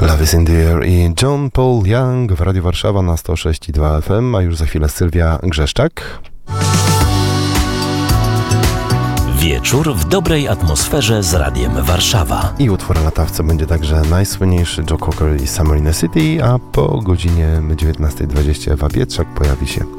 Love is in the air i John Paul Young w Radiu Warszawa na 106,2 FM, a już za chwilę Sylwia Grzeszczak. Wieczór w dobrej atmosferze z Radiem Warszawa. I utwór na tawce będzie także najsłynniejszy Joe Cocker i Summer in the City, a po godzinie 19:20 Ewa Pietrzak pojawi się